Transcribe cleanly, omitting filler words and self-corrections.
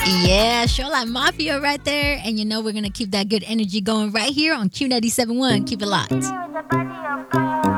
Yeah, Shoreline Mafia right there. And you know we're going to keep that good energy going right here on Q97.1. Keep it locked.